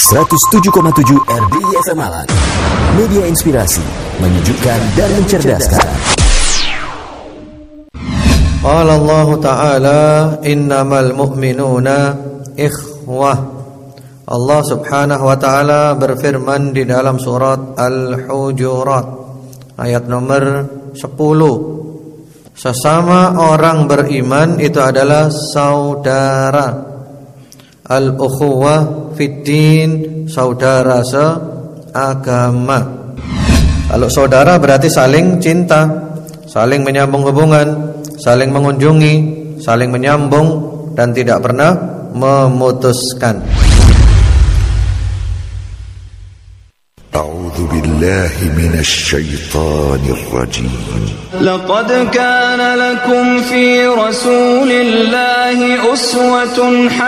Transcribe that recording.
107,7 RDI FM Malang. Media inspirasi, menyejukkan dan mencerdaskan. Qala Allah Ta'ala, innamal mu'minuna ikhwah. Allah Subhanahu wa Ta'ala berfirman di dalam surat Al-Hujurat ayat nomor 10. Sesama orang beriman itu adalah saudara. Al-ukhuwah fiddin, saudara seagama. Kalau saudara berarti saling cinta, saling menyambung hubungan, saling mengunjungi, saling menyambung, dan tidak pernah memutuskan. أعوذ بالله من الشيطان الرجيم. لقد كان لكم في رسول الله أسوة